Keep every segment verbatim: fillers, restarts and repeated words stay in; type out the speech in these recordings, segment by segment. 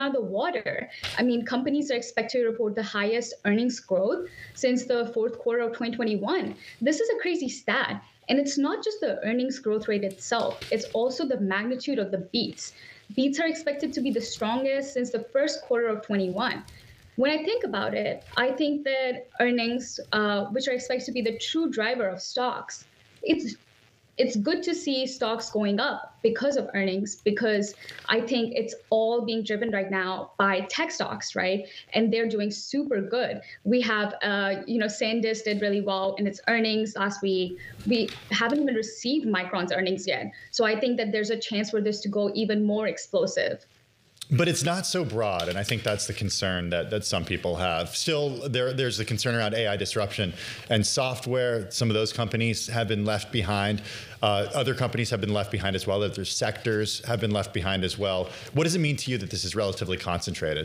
of the water. I mean, companies are expected to report the highest earnings growth since the fourth quarter of twenty twenty-one. This is a crazy stat. And it's not just the earnings growth rate itself, it's also the magnitude of the beats. Beats are expected to be the strongest since the first quarter of twenty-one. When I think about it, I think that earnings, uh, which are expected to be the true driver of stocks, it's it's good to see stocks going up because of earnings, because I think it's all being driven right now by tech stocks, right? And they're doing super good. We have, uh, you know, SanDisk did really well in its earnings last week. We haven't even received Micron's earnings yet. So I think that there's a chance for this to go even more explosive. But it's not so broad, and I think that's the concern that, that some people have. Still, there, there's the concern around A I disruption and software. Some of those companies have been left behind. Uh, other companies have been left behind as well. Other sectors have been left behind as well. What does it mean to you that this is relatively concentrated?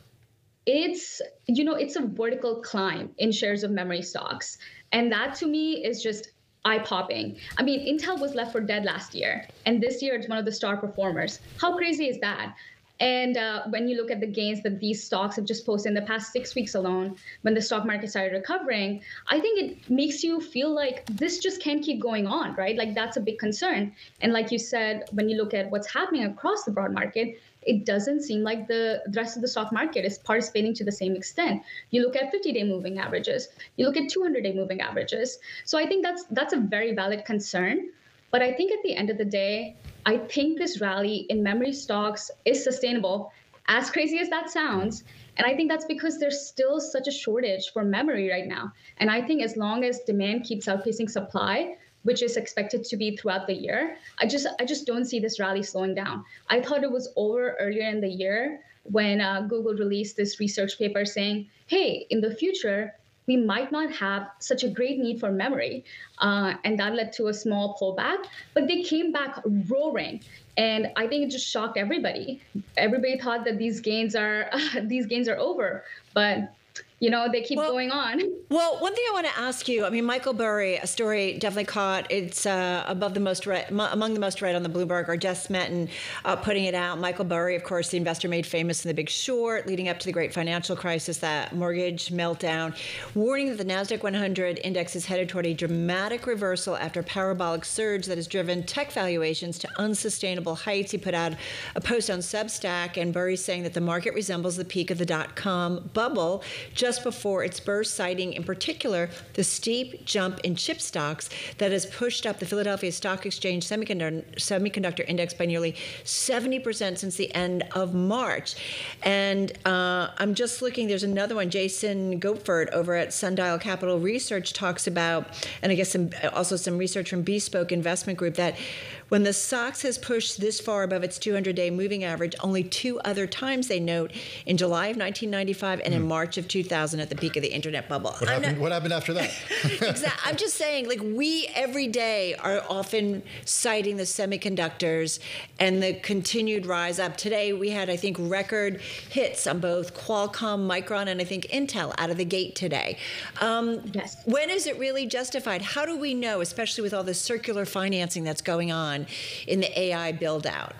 It's, you know, it's a vertical climb in shares of memory stocks. And that to me is just eye-popping. I mean, Intel was left for dead last year, and this year it's one of the star performers. How crazy is that? And uh, when you look at the gains that these stocks have just posted in the past six weeks alone, when the stock market started recovering, I think it makes you feel like this just can't keep going on, right? Like that's a big concern. And like you said, when you look at what's happening across the broad market, it doesn't seem like the rest of the stock market is participating to the same extent. You look at fifty-day moving averages, you look at two hundred day moving averages. So I think that's that's a very valid concern. But I think at the end of the day, I think this rally in memory stocks is sustainable, as crazy as that sounds. And I think that's because there's still such a shortage for memory right now. And I think as long as demand keeps outpacing supply, which is expected to be throughout the year, I just I just don't see this rally slowing down. I thought it was over earlier in the year when uh, Google released this research paper saying, hey, in the future, we might not have such a great need for memory. Uh, and that led to a small pullback, but they came back roaring. And I think it just shocked everybody. Everybody thought that these gains are these gains are over, but you know, they keep well, going on. Well, one thing I want to ask you, I mean, Michael Burry, a story definitely caught, it's uh, above the most read, among the most read on the Bloomberg, or Jess Smetten uh, putting it out. Michael Burry, of course, the investor made famous in The Big Short, leading up to the great financial crisis, that mortgage meltdown, warning that the NASDAQ one hundred index is headed toward a dramatic reversal after a parabolic surge that has driven tech valuations to unsustainable heights. He put out a post on Substack, and Burry's saying that the market resembles the peak of the dot-com bubble just just before its burst, citing in particular the steep jump in chip stocks that has pushed up the Philadelphia Stock Exchange semiconductor, semiconductor index by nearly seventy percent since the end of March. And uh, I'm just looking, there's another one, Jason Goepfert over at Sundial Capital Research talks about, and I guess some, also some research from Bespoke Investment Group, that when the S O X has pushed this far above its two hundred day moving average only two other times, they note, in July of nineteen ninety-five and mm. in March of two thousand at the peak of the internet bubble. What, happened, not, what happened after that? Exactly. I'm just saying, like, we every day are often citing the semiconductors and the continued rise up. Today we had, I think, record hits on both Qualcomm, Micron, and I think Intel out of the gate today. Um, yes. When is it really justified? How do we know, especially with all this circular financing that's going on in the A I build out?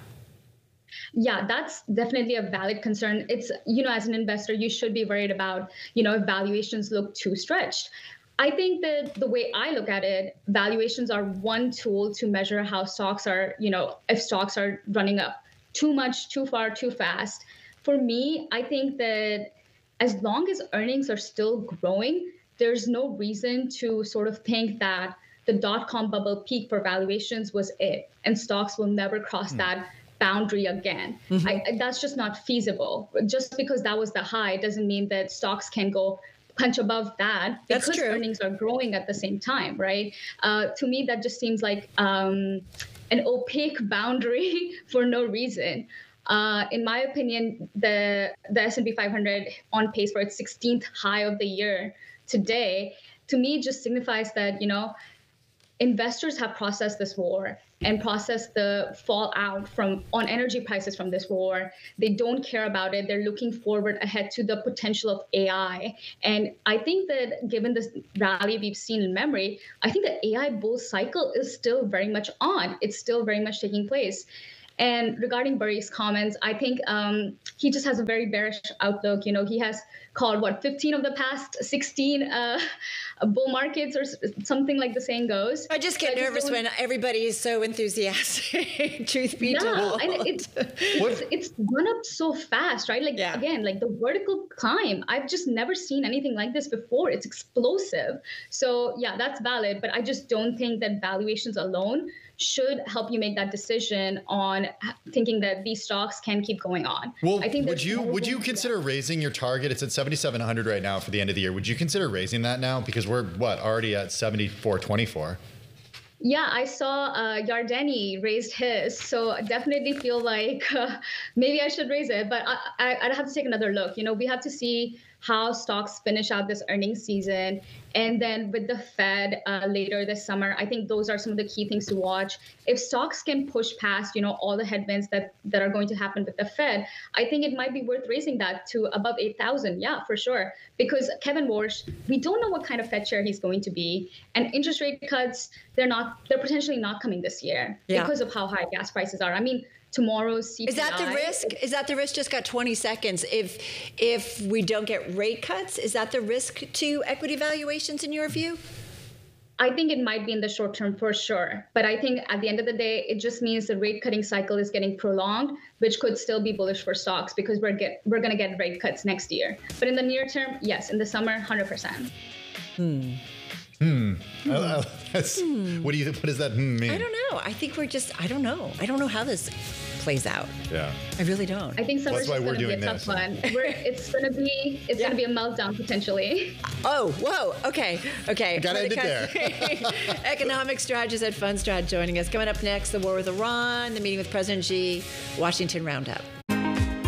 Yeah, that's definitely a valid concern. It's, you know, as an investor, you should be worried about, you know, if valuations look too stretched. I think that the way I look at it, valuations are one tool to measure how stocks are, you know, if stocks are running up too much, too far, too fast. For me, I think that as long as earnings are still growing, there's no reason to sort of think that the dot-com bubble peak for valuations was it, and stocks will never cross mm. that boundary again. Mm-hmm. I, that's just not feasible. Just because that was the high doesn't mean that stocks can go punch above that, because that's true. Earnings are growing at the same time, right? Uh, to me, that just seems like um, an opaque boundary for no reason. Uh, in my opinion, the the S and P five hundred on pace for its sixteenth high of the year today, to me, just signifies that, you know, investors have processed this war and processed the fallout from on energy prices from this war. They don't care about it. They're looking forward ahead to the potential of A I. And I think that given this rally we've seen in memory, I think the A I bull cycle is still very much on. It's still very much taking place. And regarding Burry's comments, I think um, he just has a very bearish outlook. You know, he has called what fifteen of the past sixteen uh, bull markets, or something like the saying goes. I just get so nervous just when everybody is so enthusiastic. Truth be yeah, told, and it's it's, it's gone up so fast, right? Like yeah. again, like the vertical climb. I've just never seen anything like this before. It's explosive. So yeah, that's valid. But I just don't think that valuations alone should help you make that decision on thinking that these stocks can keep going on. Well, I think would you would you consider that. raising your target? It's at seventy-seven hundred right now for the end of the year. Would you consider raising that now? Because we're what already at seventy-four twenty-four. Yeah, I saw uh, Yardeni raised his, so I definitely feel like uh, maybe I should raise it, but I, I, I'd have to take another look. You know, we have to see how stocks finish out this earnings season. And then with the Fed uh, later this summer, I think those are some of the key things to watch. If stocks can push past, you know, all the headwinds that, that are going to happen with the Fed, I think it might be worth raising that to above eight thousand. Yeah, for sure. Because Kevin Warsh, we don't know what kind of Fed chair he's going to be. And interest rate cuts, they're not, they're potentially not coming this year yeah. because of how high gas prices are. I mean, tomorrow's C P I. Is that the risk? Is that the risk? Just got twenty seconds. If if we don't get rate cuts, is that the risk to equity valuations in your view? I think it might be in the short term for sure. But I think at the end of the day, it just means the rate cutting cycle is getting prolonged, which could still be bullish for stocks because we're get we're going to get rate cuts next year. But in the near term, yes, in the summer, one hundred percent. Hmm. Hmm. hmm. Uh, hmm. What do you? What does that mean? I don't know. I think we're just. I don't know. I don't know how this plays out. Yeah. I really don't. I think summer's well, going to be a tough one. We're, it's going to be. It's yeah. going to be a meltdown potentially. Oh, whoa. Okay. Okay. Got to end it there. Economic strategist at Fundstrat joining us. Coming up next, the war with Iran, the meeting with President Xi, Washington Roundup.